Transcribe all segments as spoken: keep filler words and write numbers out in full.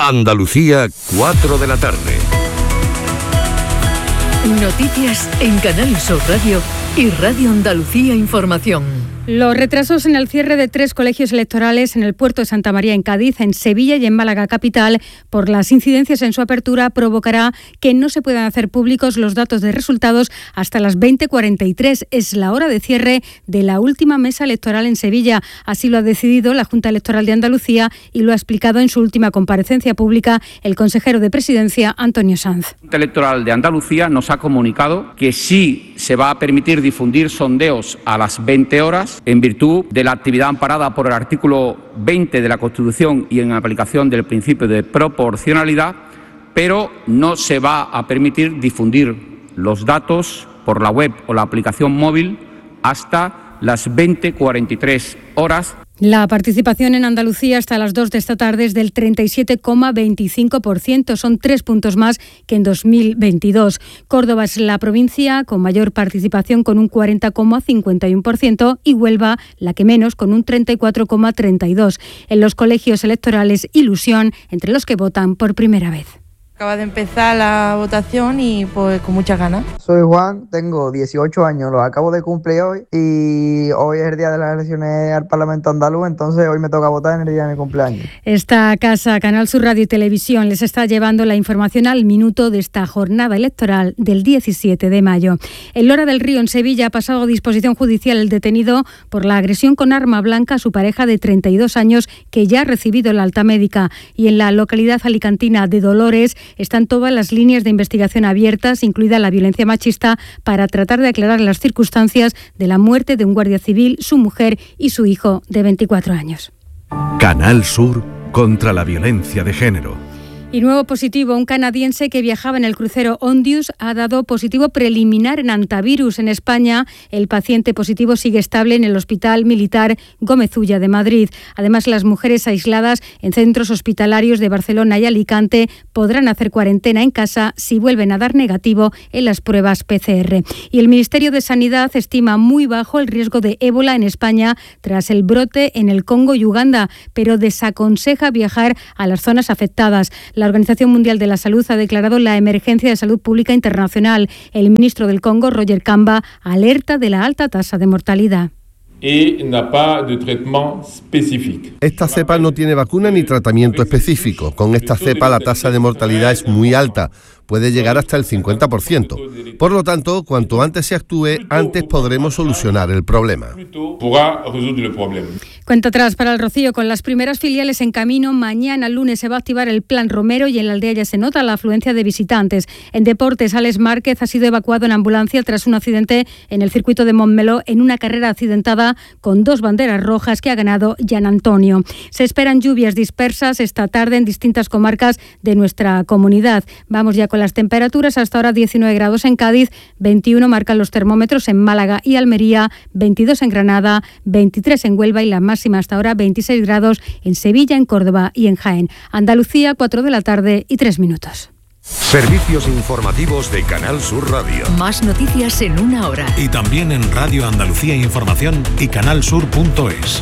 Andalucía, cuatro de la tarde. Noticias en Canal Sur Radio y Radio Andalucía Información. Los retrasos en el cierre de tres colegios electorales en el puerto de Santa María en Cádiz, en Sevilla y en Málaga capital por las incidencias en su apertura provocará que no se puedan hacer públicos los datos de resultados hasta las veinte cuarenta y tres. Es la hora de cierre de la última mesa electoral en Sevilla. Así lo ha decidido la Junta Electoral de Andalucía y lo ha explicado en su última comparecencia pública el consejero de Presidencia, Antonio Sanz. La Junta Electoral de Andalucía nos ha comunicado que sí se va a permitir difundir sondeos a las veinte horas en virtud de la actividad amparada por el artículo veinte de la Constitución y en aplicación del principio de proporcionalidad, pero no se va a permitir difundir los datos por la web o la aplicación móvil hasta las veinte cuarenta y tres horas. La participación en Andalucía hasta las dos de esta tarde es del treinta y siete coma veinticinco por ciento, son tres puntos más que en dos mil veintidós. Córdoba es la provincia con mayor participación con un cuarenta coma cincuenta y uno por ciento y Huelva la que menos con un treinta y cuatro coma treinta y dos por ciento. En los colegios electorales, ilusión entre los que votan por primera vez. Acaba de empezar la votación y pues con muchas ganas. Soy Juan, tengo dieciocho años, los acabo de cumplir hoy y hoy es el día de las elecciones al Parlamento andaluz, entonces hoy me toca votar en el día de mi cumpleaños. Esta casa, Canal Sur Radio y Televisión, les está llevando la información al minuto de esta jornada electoral del diecisiete de mayo. En Lora del Río, en Sevilla, ha pasado a disposición judicial el detenido por la agresión con arma blanca a su pareja de treinta y dos años, que ya ha recibido la alta médica. Y en la localidad alicantina de Dolores, están todas las líneas de investigación abiertas, incluida la violencia machista, para tratar de aclarar las circunstancias de la muerte de un guardia civil, su mujer y su hijo de veinticuatro años. Canal Sur contra la violencia de género. Y nuevo positivo, un canadiense que viajaba en el crucero Ondius ha dado positivo preliminar en antivirus en España. El paciente positivo sigue estable en el Hospital Militar Gómez Ulla de Madrid. Además, las mujeres aisladas en centros hospitalarios de Barcelona y Alicante podrán hacer cuarentena en casa si vuelven a dar negativo en las pruebas P C R. Y el Ministerio de Sanidad estima muy bajo el riesgo de ébola en España tras el brote en el Congo y Uganda, pero desaconseja viajar a las zonas afectadas. La Organización Mundial de la Salud ha declarado la emergencia de salud pública internacional. El ministro del Congo, Roger Kamba, alerta de la alta tasa de mortalidad. Esta cepa no tiene vacuna ni tratamiento específico. Con esta cepa la tasa de mortalidad es muy alta, puede llegar hasta el cincuenta por ciento. Por lo tanto, cuanto antes se actúe, antes podremos solucionar el problema. Cuenta atrás para el Rocío, con las primeras filiales en camino. Mañana lunes se va a activar el Plan Romero y en la aldea ya se nota la afluencia de visitantes. En deportes, Alex Márquez ha sido evacuado en ambulancia tras un accidente en el circuito de Montmeló en una carrera accidentada con dos banderas rojas que ha ganado Gian Antonio. Se esperan lluvias dispersas esta tarde en distintas comarcas de nuestra comunidad. Vamos ya con las temperaturas. Hasta ahora diecinueve grados en Cádiz, veintiuno marcan los termómetros en Málaga y Almería, veintidós en Granada, veintitrés en Huelva y la máxima hasta ahora veintiséis grados en Sevilla, en Córdoba y en Jaén. Andalucía, cuatro de la tarde y tres minutos. Servicios informativos de Canal Sur Radio. Más noticias en una hora. Y también en Radio Andalucía Información y canalsur punto es.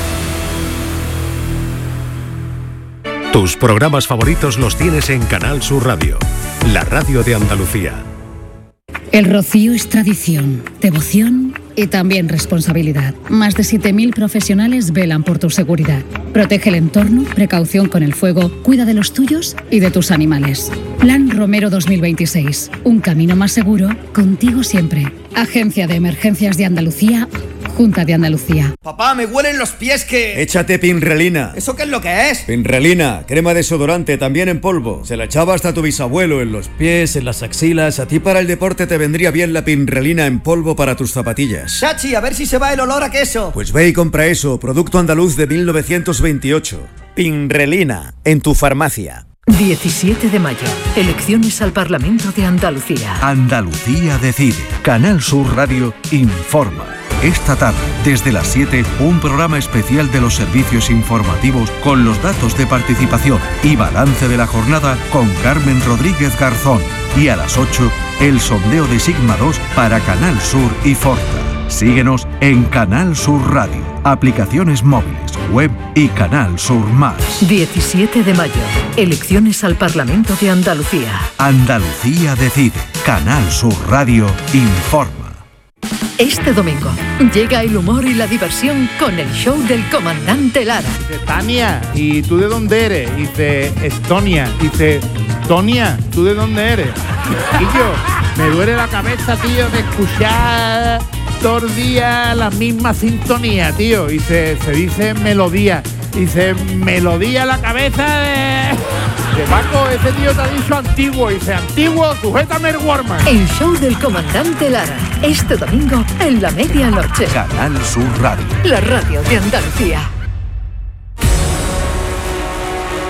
Tus programas favoritos los tienes en Canal Sur Radio, la radio de Andalucía. El Rocío es tradición, devoción y también responsabilidad. Más de siete mil profesionales velan por tu seguridad. Protege el entorno, precaución con el fuego, cuida de los tuyos y de tus animales. Plan Romero dos mil veintiséis. Un camino más seguro, contigo siempre. Agencia de Emergencias de Andalucía, Junta de Andalucía. Papá, me huelen los pies que... Échate Pinrelina. ¿Eso qué es lo que es? Pinrelina, crema desodorante, también en polvo. Se la echaba hasta tu bisabuelo en los pies, en las axilas. A ti para el deporte te vendría bien la Pinrelina en polvo para tus zapatillas. Chachi, a ver si se va el olor a queso. Pues ve y compra eso, producto andaluz de mil novecientos veintiocho. Pinrelina, en tu farmacia. diecisiete de mayo, elecciones al Parlamento de Andalucía. Andalucía decide. Canal Sur Radio informa. Esta tarde, desde las siete, un programa especial de los servicios informativos con los datos de participación y balance de la jornada con Carmen Rodríguez Garzón. Y a las ocho, el sondeo de Sigma dos para Canal Sur y Forta. Síguenos en Canal Sur Radio, aplicaciones móviles, web y Canal Sur Más. diecisiete de mayo, elecciones al Parlamento de Andalucía. Andalucía decide. Canal Sur Radio informa. Este domingo llega el humor y la diversión con el show del comandante Lara. Dice, Tania, ¿y tú de dónde eres? Dice, Estonia. Dice, Tonia, ¿tú de dónde eres? Y yo, me duele la cabeza, tío, de escuchar todo el día la misma sintonía, tío. Y se, se dice melodía. Dice, melodía en la cabeza de... de Paco, ese tío te ha dicho antiguo. Dice, antiguo, sujétame el Warman. El show del comandante Lara. Este domingo en la medianoche. Canal Sur Radio. La radio de Andalucía.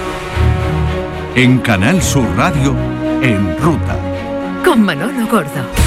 En Canal Sur Radio, En Ruta. Con Manolo Gordo.